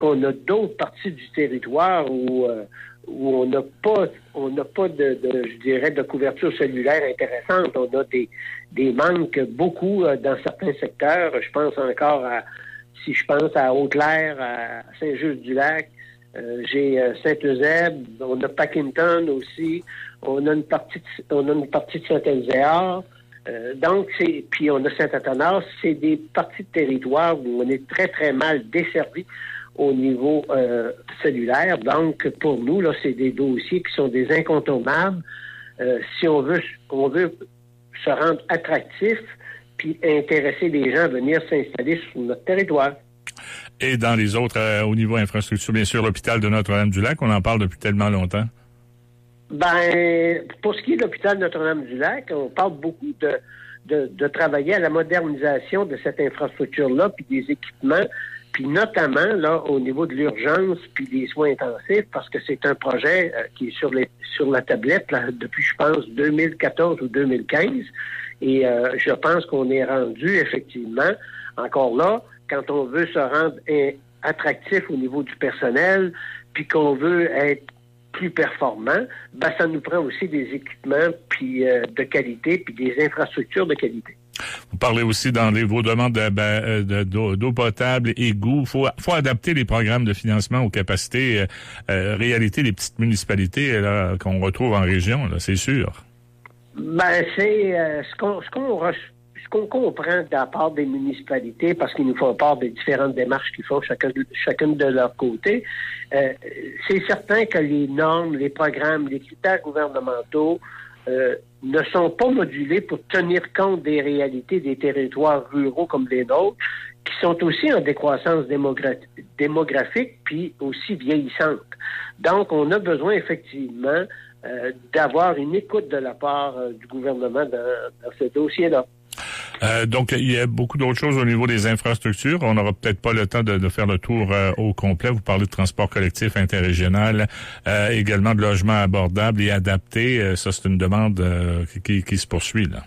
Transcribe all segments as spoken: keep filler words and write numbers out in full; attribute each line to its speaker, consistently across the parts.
Speaker 1: qu'on a d'autres parties du territoire où, euh, où on n'a pas on n'a pas de, de, je dirais, de couverture cellulaire intéressante. On a des, des manques beaucoup euh, dans certains secteurs. Je pense encore à, si je pense à Haute-Claire, à Saint-Just-du-Lac, euh, j'ai euh, Saint-Eusèbe, on a Packenton aussi, on a une partie de, on a une partie de Saint-Elzéar. Euh, donc, c'est, puis on a Saint-Athanas, c'est des parties de territoire où on est très, très mal desservi au niveau euh, cellulaire. Donc, pour nous, là, c'est des dossiers qui sont des incontournables. Euh, si on veut, on veut se rendre attractif, puis intéresser les gens à venir s'installer sur notre territoire.
Speaker 2: Et dans les autres, euh, au niveau infrastructure, bien sûr, l'hôpital de Notre-Dame-du-Lac, on en parle depuis tellement longtemps.
Speaker 1: Ben, pour ce qui est de l'hôpital Notre-Dame-du-Lac, on parle beaucoup de, de, de travailler à la modernisation de cette infrastructure-là, puis des équipements, puis notamment là au niveau de l'urgence, puis des soins intensifs, parce que c'est un projet euh, qui est sur les sur la tablette là, depuis, je pense, deux mille quatorze ou deux mille quinze, et euh, je pense qu'on est rendu effectivement encore là, quand on veut se rendre eh, attractif au niveau du personnel, puis qu'on veut être plus performant, ben ça nous prend aussi des équipements puis euh, de qualité, puis des infrastructures de qualité.
Speaker 2: Vous parlez aussi dans les, vos demandes de, de, de, d'eau, d'eau potable, égouts. Il faut, faut adapter les programmes de financement aux capacités, euh, réalité des petites municipalités là, qu'on retrouve en région, là, c'est sûr.
Speaker 1: Ben c'est euh, ce qu'on ce qu'on re- ce qu'on comprend de la part des municipalités, parce qu'ils nous font part des différentes démarches qu'ils font chacun de, chacune de leur côté. Euh, c'est certain que les normes, les programmes, les critères gouvernementaux euh, ne sont pas modulés pour tenir compte des réalités des territoires ruraux comme les nôtres, qui sont aussi en décroissance démogra- démographique puis aussi vieillissante. Donc, on a besoin effectivement euh, d'avoir une écoute de la part euh, du gouvernement dans, dans ce dossier-là.
Speaker 2: Euh, donc, il y a beaucoup d'autres choses au niveau des infrastructures. On n'aura peut-être pas le temps de, de faire le tour euh, au complet. Vous parlez de transport collectif interrégional, euh, également de logements abordables et adaptés. Euh, ça, c'est une demande euh, qui, qui se poursuit, là.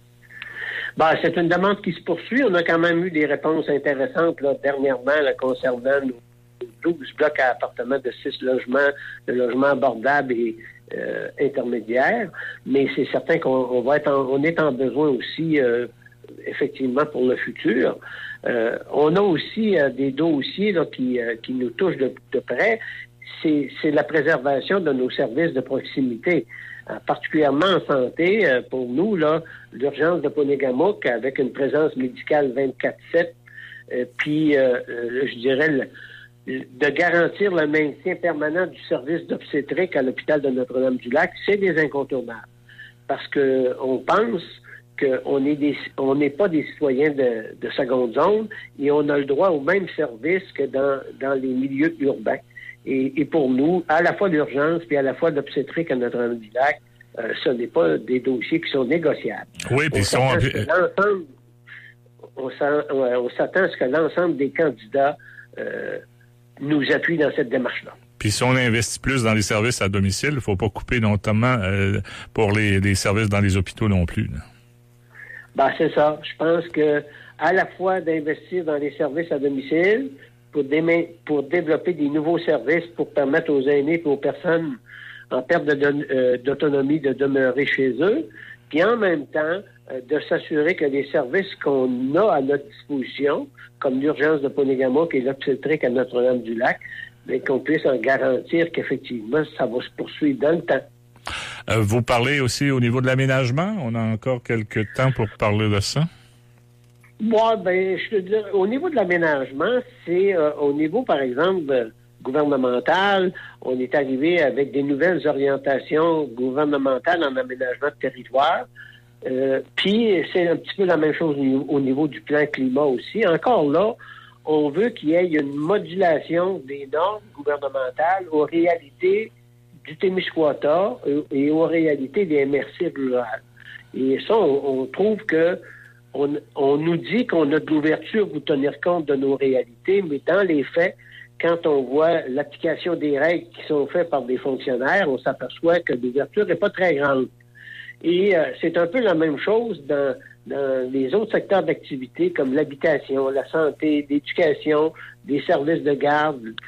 Speaker 1: Ben, c'est une demande qui se poursuit. On a quand même eu des réponses intéressantes là, dernièrement là, concernant nos douze blocs à appartements de six logements, de logements abordables et euh, intermédiaires. Mais c'est certain qu'on on va être en, on est en besoin aussi euh, effectivement pour le futur. Euh, on a aussi euh, des dossiers là, qui, euh, qui nous touchent de, de près. C'est, c'est la préservation de nos services de proximité. Euh, particulièrement en santé, euh, pour nous, là, l'urgence de Ponégamouk avec une présence médicale vingt-quatre sept, euh, puis euh, euh, je dirais le, de garantir le maintien permanent du service d'obstétrique à l'hôpital de Notre-Dame-du-Lac, c'est des incontournables. Parce que on pense qu'on est des, on n'est pas des citoyens de, de seconde zone et on a le droit au même service que dans, dans les milieux urbains. Et, et pour nous, à la fois l'urgence puis à la fois l'obstétrique à Notre-Dame-du-Lac, euh, ce n'est pas des dossiers qui sont négociables.
Speaker 2: Oui, puis ils sont...
Speaker 1: L'ensemble, on, on s'attend à ce que l'ensemble des candidats euh, nous appuient dans cette démarche-là.
Speaker 2: Puis si on investit plus dans les services à domicile, il ne faut pas couper notamment euh, pour les, les services dans les hôpitaux non plus, là.
Speaker 1: Ben, c'est ça. Je pense que à la fois d'investir dans les services à domicile, pour, dé- pour développer des nouveaux services pour permettre aux aînés et aux personnes en perte de don- euh, d'autonomie de demeurer chez eux, puis en même temps, euh, de s'assurer que les services qu'on a à notre disposition, comme l'urgence de Ponégamouk et l'obstétrique à Notre-Dame-du-Lac, mais qu'on puisse en garantir qu'effectivement, ça va se poursuivre dans le temps.
Speaker 2: Euh, vous parlez aussi au niveau de l'aménagement. On a encore quelques temps pour parler de ça.
Speaker 1: Moi, ben, je te dis, au niveau de l'aménagement, c'est euh, au niveau, par exemple, euh, gouvernemental, on est arrivé avec des nouvelles orientations gouvernementales en aménagement de territoire. Euh, puis, c'est un petit peu la même chose au, au niveau du plan climat aussi. Encore là, on veut qu'il y ait une modulation des normes gouvernementales aux réalités du Témiscouata et aux réalités des M R C rurales. Et ça, on, on trouve que on, on nous dit qu'on a de l'ouverture pour tenir compte de nos réalités, mais dans les faits, quand on voit l'application des règles qui sont faites par des fonctionnaires, on s'aperçoit que l'ouverture n'est pas très grande. Et euh, c'est un peu la même chose dans, dans les autres secteurs d'activité comme l'habitation, la santé, l'éducation, des services de garde,